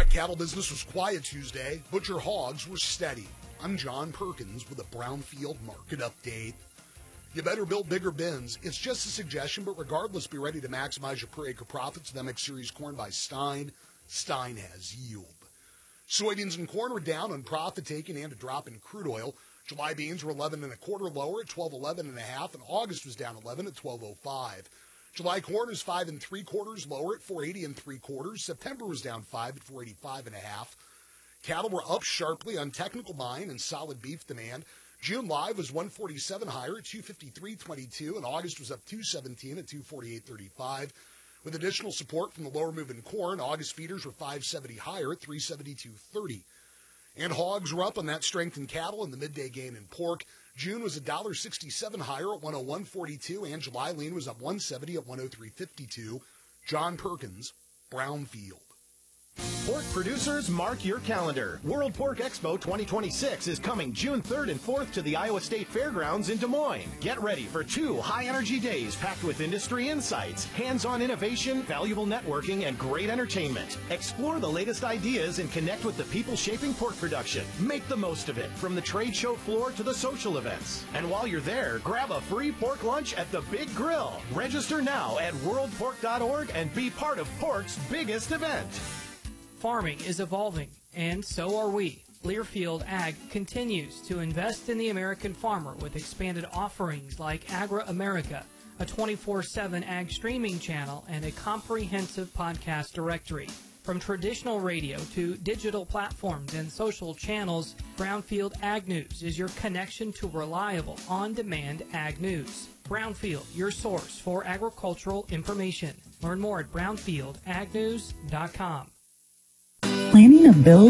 Cattle business was quiet Tuesday. Butcher hogs were steady. I'm John Perkins with a Brownfield market update. You better build bigger bins. It's just a suggestion, but regardless, be ready to maximize your per acre profits with MX Series corn by Stein. Stein has yield. Soybeans and corn were down on profit taking and a drop in crude oil. July beans were 11 1/4 lower at 12.11 1/2, and August was down 11 at 12.05. July corn is 5 3/4 lower at 4.80 3/4. September was down 5 at 4.85 1/2. Cattle were up sharply on technical buying and solid beef demand. June live was 147 higher at 253.22, and August was up 217 at 248.35. With additional support from the lower move in corn, August feeders were 570 higher at 372.30. And hogs were up on that strength in cattle and the midday gain in pork. June was $1.67 higher at 101.42, and July lean was up 170 at 103.52. John Perkins, Brownfield. Pork producers, mark your calendar. World Pork Expo 2026 is coming June 3rd and 4th to the Iowa State Fairgrounds in Des Moines. Get ready for 2 high-energy days packed with industry insights, hands-on innovation, valuable networking, and great entertainment. Explore the latest ideas and connect with the people shaping pork production. Make the most of it, from the trade show floor to the social events. And while you're there, grab a free pork lunch at the Big Grill. Register now at worldpork.org and be part of pork's biggest event. Farming is evolving, and so are we. Learfield Ag continues to invest in the American farmer with expanded offerings like Agri America, a 24/7 ag streaming channel, and a comprehensive podcast directory. From traditional radio to digital platforms and social channels, Brownfield Ag News is your connection to reliable, on-demand ag news. Brownfield, your source for agricultural information. Learn more at brownfieldagnews.com. Planning a build